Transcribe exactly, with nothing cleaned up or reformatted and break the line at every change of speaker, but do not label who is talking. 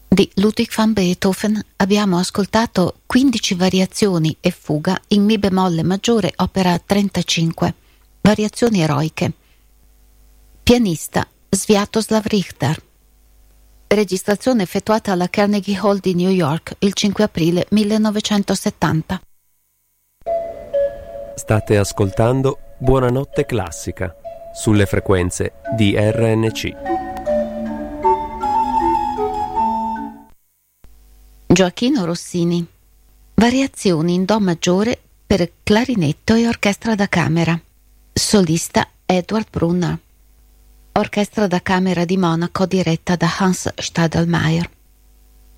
Di Ludwig van Beethoven abbiamo ascoltato quindici variazioni e fuga in Mi bemolle maggiore, opera trentacinque, variazioni eroiche. Pianista Sviatoslav Richter. Registrazione effettuata alla Carnegie Hall di New York il cinque aprile millenovecentosettanta.
State ascoltando Buonanotte Classica sulle frequenze di R N C.
Gioachino Rossini. Variazioni in Do maggiore per clarinetto e orchestra da camera. Solista Edward Brunner. Orchestra da camera di Monaco diretta da Hans Stadelmeier.